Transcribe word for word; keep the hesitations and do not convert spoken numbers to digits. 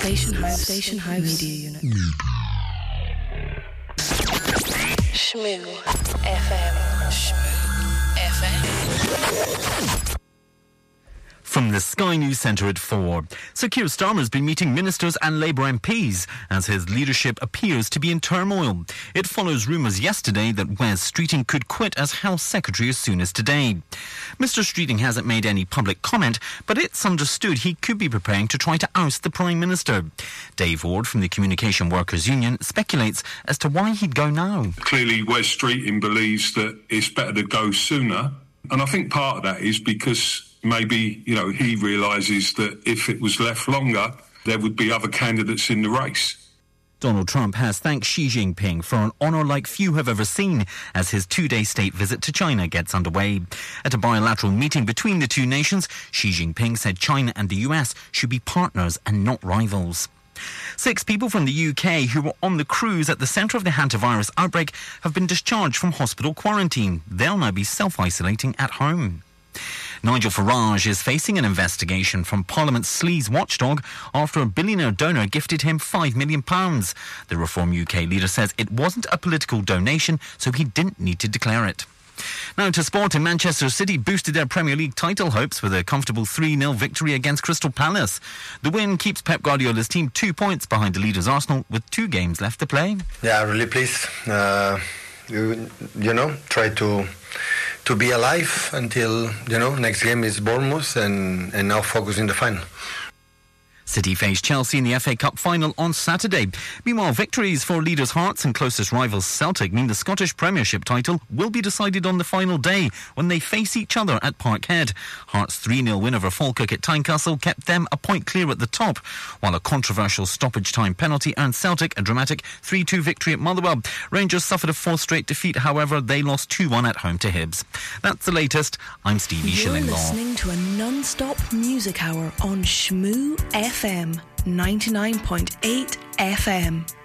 Station House, Station House Media Unit. Shmoo F M. Shmoo F M. From the Sky News Centre at four. Sir Keir Starmer's been meeting ministers and Labour M Ps as his leadership appears to be in turmoil. It follows rumours yesterday that Wes Streeting could quit as Health Secretary as soon as today. Mister Streeting hasn't made any public comment, but it's understood he could be preparing to try to oust the Prime Minister. Dave Ward from the Communication Workers Union speculates as to why he'd go now. Clearly, Wes Streeting believes that it's better to go sooner, and I think part of that is because maybe, you know, he realises that if it was left longer, there would be other candidates in the race. Donald Trump has thanked Xi Jinping for an honour like few have ever seen as his two-day state visit to China gets underway. At a bilateral meeting between the two nations, Xi Jinping said China and the U S should be partners and not rivals. Six people from the U K who were on the cruise at the centre of the hantavirus outbreak have been discharged from hospital quarantine. They'll now be self-isolating at home. Nigel Farage is facing an investigation from Parliament's sleaze watchdog after a billionaire donor gifted him five million pounds. The Reform U K leader says it wasn't a political donation, so he didn't need to declare it. Now to sport, and Manchester City boosted their Premier League title hopes with a comfortable three nil victory against Crystal Palace. The win keeps Pep Guardiola's team two points behind the leaders Arsenal with two games left to play. Yeah, really pleased. Uh, you, you know, try to... to be alive until, you know, next game is Bournemouth and, and now focus in the final. City face Chelsea in the F A Cup final on Saturday. Meanwhile, victories for leaders Hearts and closest rivals Celtic mean the Scottish Premiership title will be decided on the final day when they face each other at Parkhead. Hearts' three nil win over Falkirk at Tynecastle kept them a point clear at the top, while a controversial stoppage time penalty earned Celtic a dramatic three two victory at Motherwell. Rangers suffered a fourth straight defeat, however, they lost two one at home to Hibs. That's the latest. I'm Stevie You're Shillinglaw. listening to a non-stop music hour on Shmoo F M, ninety-nine point eight F M.